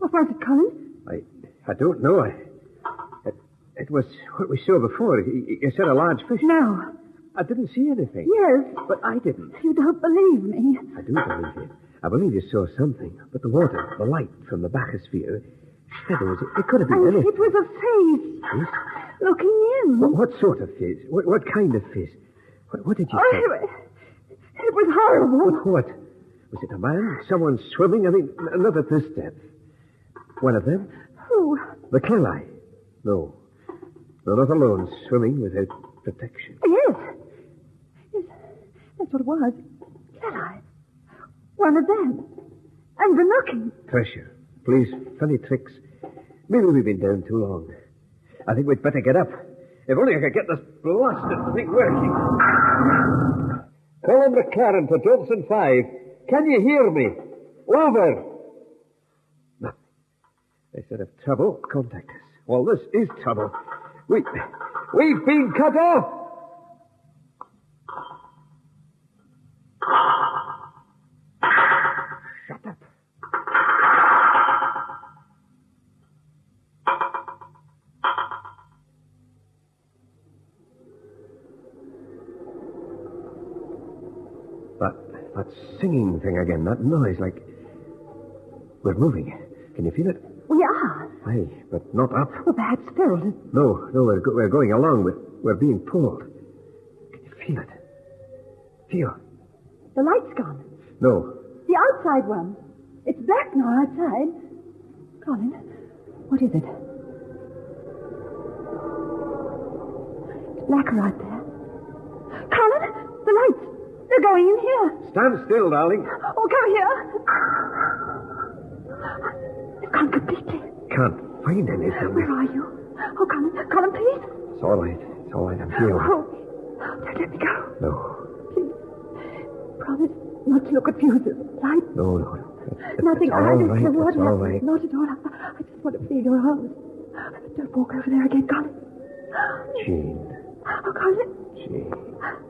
What was it, Colin? I don't know. It was what we saw before. You said a large fish. No. I didn't see anything. Yes. But I didn't. You don't believe me. I do believe you. I believe you saw something. But the water, the light from the bathysphere, shadows, it could have been anything. It was a face. Face? Looking in. What sort of face? What kind of face? What did you say? It was horrible. What? Was it a man? Someone swimming? I mean, not at this depth. One of them? Who? The Kelai. No. No, not alone, swimming without protection. Yes. That's what it was. Kelai. One of them. And the looking. Treasure. Please, funny tricks. Maybe we've been down too long. I think we'd better get up. If only I could get this blasted thing working. Colin McLaren to Dobson 5. Can you hear me? Over. Nothing. They said if trouble, contact us. Well, this is trouble. We've been cut off. Shut up. That singing thing again, that noise, like we're moving. Can you feel it? We are. Aye, but not up. Well, perhaps Ferrell. No, we're going along. We're being pulled. Can you feel it? Feel. The light's gone. No. The outside one. It's black now outside. Colin, what is it? It's blacker out there. Colin, the lights. They're going in here. Stand still, darling. Oh, come here. They've gone completely. Can't find anything. Where are you? Oh, Colin, please. It's all right. It's all right. I'm here. Oh, don't let me go. No. Please. Promise not to look at fuses. Light. No. Nothing. It's all right. It's all right. Not at all. I just want to feel your arms. Don't walk over there again, Colin. Jean. Oh, Colin. Jean.